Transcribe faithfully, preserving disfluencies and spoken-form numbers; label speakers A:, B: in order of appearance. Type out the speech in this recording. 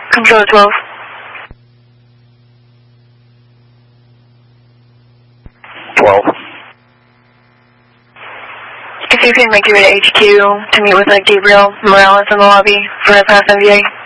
A: Control twelve.
B: twelve.
A: If you can make your way to H Q to meet with uh, Gabriel Morales in the lobby for a pass M V A.